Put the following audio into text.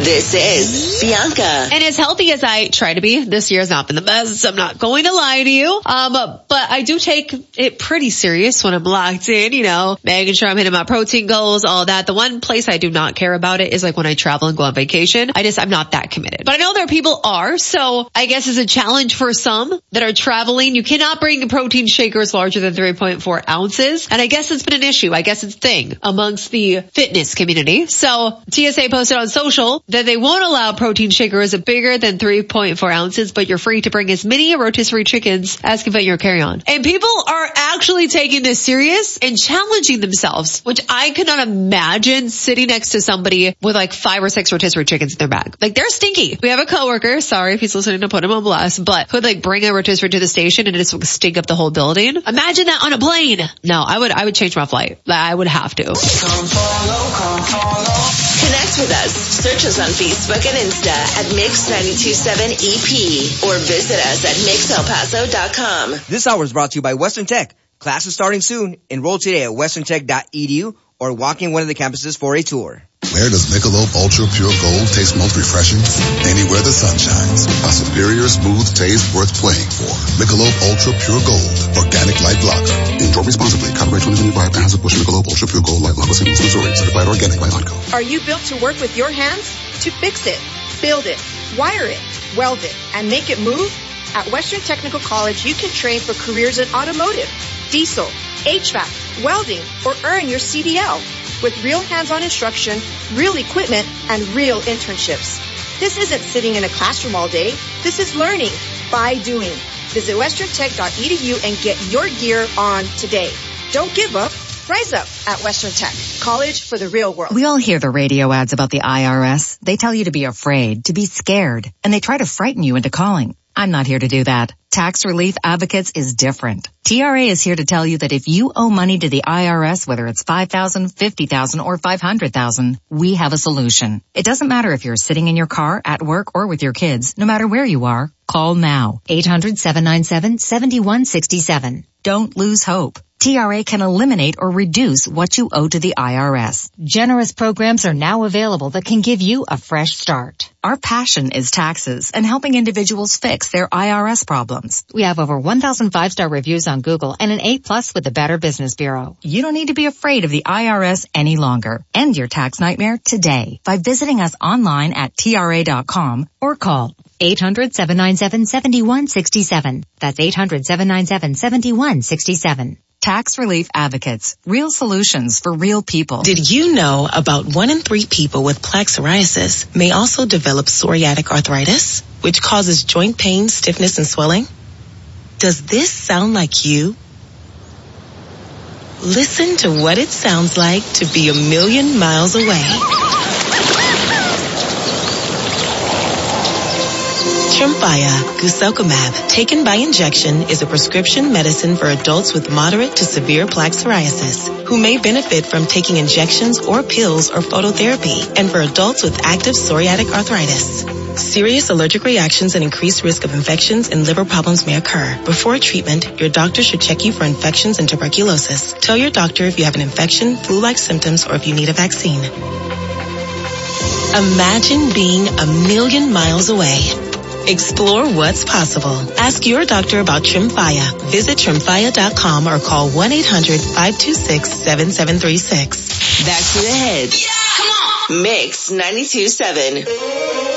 This is Bianca. And as healthy as I try to be, this year has not been the best. I'm not going to lie to you. But I do take it pretty serious when I'm locked in, making sure I'm hitting my protein goals, all that. The one place I do not care about it is like when I travel and go on vacation. I'm not that committed. But I know there are people are, so I guess it's a challenge for some that are traveling. You cannot bring protein shakers larger than 3.4 ounces. And I guess it's been an issue. I guess it's a thing amongst the fitness community. So TSA posted on social that they won't allow protein shakers bigger than 3.4 ounces, but you're free to bring as many rotisserie chickens as can fit in your carry-on. And people are actually taking this serious and challenging themselves, which I could not imagine sitting next to somebody with like 5 or 6 rotisserie chickens in their bag. Like, they're stinky. We have a coworker, sorry if he's listening to put him on blast, but who'd like bring a rotisserie to the station and it just would stink up the whole building. Imagine that on a plane. No, I would change my flight. I would have to. Come follow. Connect with us. Search us on Facebook and Insta at Mix927EP or visit us at MixElPaso.com. This hour is brought to you by Western Tech. Class is starting soon. Enroll today at westerntech.edu or walk in one of the campuses for a tour. Where does Michelob Ultra Pure Gold taste most refreshing? Anywhere the sun shines. A superior smooth taste worth playing for. Michelob Ultra Pure Gold, organic light lager. Enjoy responsibly. Copyright 2025. Anheuser-Busch Michelob Ultra Pure Gold Light Lager, St. Louis, Missouri. Certified organic by Hotco. Are you built to work with your hands? To fix it, build it, wire it, weld it, and make it move? At Western Technical College, you can train for careers in automotive, diesel, HVAC, welding, or earn your CDL. With real hands-on instruction, real equipment, and real internships. This isn't sitting in a classroom all day. This is learning by doing. Visit westerntech.edu and get your gear on today. Don't give up. Rise up at Western Tech. College for the real world. We all hear the radio ads about the IRS. They tell you to be afraid, to be scared, and they try to frighten you into calling. I'm not here to do that. Tax Relief Advocates is different. TRA is here to tell you that if you owe money to the IRS, whether it's $5,000, $50,000, or $500,000, we have a solution. It doesn't matter if you're sitting in your car, at work, or with your kids. No matter where you are, call now. 800-797-7167. Don't lose hope. TRA can eliminate or reduce what you owe to the IRS. Generous programs are now available that can give you a fresh start. Our passion is taxes and helping individuals fix their IRS problems. We have over 1,000 5-star reviews on Google and an A+ with the Better Business Bureau. You don't need to be afraid of the IRS any longer. End your tax nightmare today by visiting us online at TRA.com or call 800-797-7167. That's 800-797-7167. Tax Relief Advocates. Real solutions for real people. Did you know about 1 in 3 people with plaque psoriasis may also develop psoriatic arthritis, which causes joint pain, stiffness, and swelling? Does this sound like you? Listen to what it sounds like to be a million miles away. Tremfya, guselkumab, taken by injection, is a prescription medicine for adults with moderate to severe plaque psoriasis who may benefit from taking injections or pills or phototherapy, and for adults with active psoriatic arthritis. Serious allergic reactions and increased risk of infections and liver problems may occur. Before treatment, your doctor should check you for infections and tuberculosis. Tell your doctor if you have an infection, flu-like symptoms, or if you need a vaccine. Imagine being a million miles away. Explore what's possible. Ask your doctor about Tremfya. Visit Tremfya.com or call 1-800-526-7736. Back to the hits. Yeah, come on. Mix 92.7.